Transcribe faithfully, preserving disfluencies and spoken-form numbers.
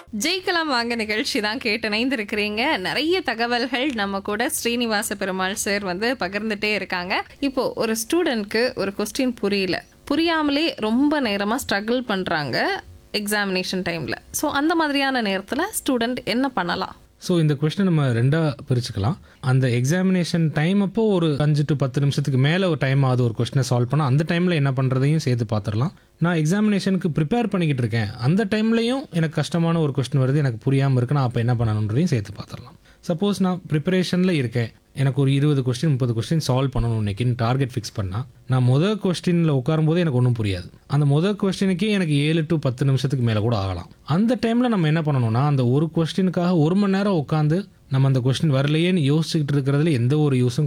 ஜெயிக்கலாம் வாங்க நிகழ்ச்சி தான் கேட்டு இணைந்திருக்கிறீங்க. நிறைய தகவல்கள் நம்ம கூட ஸ்ரீனிவாச பெருமாள் சார் வந்து பகிர்ந்துட்டே இருக்காங்க. இப்போ ஒரு ஸ்டூடெண்ட்க்கு ஒரு கொஸ்டின் புரியல, புரியாமலே ரொம்ப நேரமாக ஸ்ட்ரகிள் பண்ணுறாங்க எக்ஸாமினேஷன் டைமில். ஸோ அந்த மாதிரியான நேரத்தில் ஸ்டூடெண்ட் என்ன பண்ணலாம்? ஸோ இந்த கொஸ்டினை நம்ம ரெண்டாக பிரிச்சுக்கலாம். அந்த எக்ஸாமினேஷன் டைம் அப்போ ஒரு அஞ்சு டு பத்து நிமிஷத்துக்கு மேலே ஒரு டைம் ஆகுது ஒரு கொஸ்டினை சால்வ் பண்ணால், அந்த டைமில் என்ன பண்ணுறதையும் சேர்த்து பார்த்துடலாம். நான் எக்ஸாமினேஷனுக்கு ப்ரிப்பேர் பண்ணிக்கிட்டு இருக்கேன், அந்த டைம்லையும் எனக்கு கஷ்டமான ஒரு கொஸ்டின் வருது, எனக்கு புரியாமல் இருக்கு, நான் அப்போ என்ன பண்ணணுன்றதையும் சேர்த்து பார்த்துடலாம். சப்போஸ் நான் ப்ரிப்பரேஷனில் இருக்கேன், எனக்கு ஒரு இருபது கொஸ்டின் முப்பது கொஸ்டின் சால்வ் பண்ணணும் இன்னைக்குன்னு டார்கெட் ஃபிக்ஸ் பண்ணால், நான் முதல் கொஸ்டினில் உட்காரும்போது எனக்கு ஒன்றும் புரியாது. அந்த முதல் கொஸ்டினுக்கே எனக்கு ஏழு டு பத்து நிமிஷத்துக்கு மேலே கூட ஆகலாம். அந்த டைமில் நம்ம என்ன பண்ணணும்னா, அந்த ஒரு கொஸ்டினுக்காக ஒரு மணி நேரம் உட்காந்து நம்ம அந்த கொஸ்டின் வரலையேன்னு யோசிச்சுக்கிட்டு இருக்கிறதுல எந்த ஒரு யூஸும்